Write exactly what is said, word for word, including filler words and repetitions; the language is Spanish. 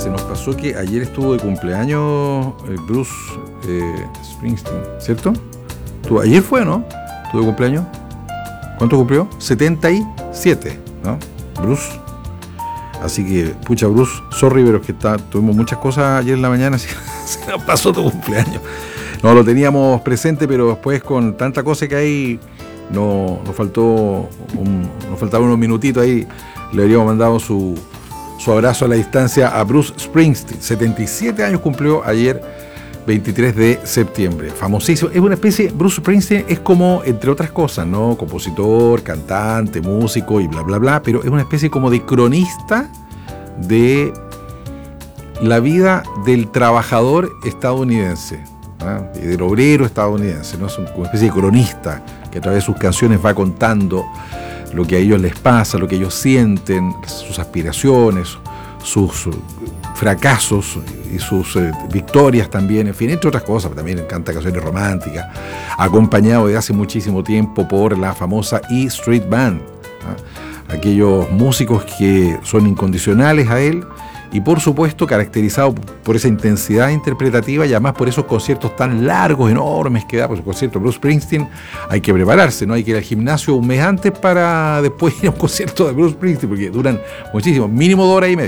se nos pasó que ayer estuvo de cumpleaños eh, Bruce eh, Springsteen, ¿cierto? ¿Tú, ayer fue, ¿no? ¿Estuvo de cumpleaños? ¿Cuánto cumplió? setenta y siete, ¿no? Bruce. Así que, pucha, Bruce, sorry, pero es que está, tuvimos muchas cosas ayer en la mañana, así se nos pasó tu cumpleaños. No lo teníamos presente, pero después con tanta cosa que hay, no, nos faltó un, nos faltaban unos minutitos ahí, le habríamos mandado su, su abrazo a la distancia a Bruce Springsteen. setenta y siete años cumplió ayer, veintitrés de septiembre. Famosísimo. Es una especie, Bruce Springsteen es como, entre otras cosas, ¿no? Compositor, cantante, músico y bla, bla, bla, pero es una especie como de cronista de la vida del trabajador estadounidense, ¿ah? Y del obrero estadounidense, ¿no? Es una especie de cronista que a través de sus canciones va contando lo que a ellos les pasa, lo que ellos sienten, sus aspiraciones, sus fracasos y sus eh, victorias también, en fin, entre otras cosas. También canta canciones románticas, acompañado de hace muchísimo tiempo por la famosa E Street Band, ¿ah? Aquellos músicos que son incondicionales a él y por supuesto caracterizado por esa intensidad interpretativa y además por esos conciertos tan largos, enormes que da. Por su concierto Bruce Springsteen hay que prepararse, ¿no? Hay que ir al gimnasio un mes antes para después ir a un concierto de Bruce Springsteen, porque duran muchísimo, mínimo dos horas y media.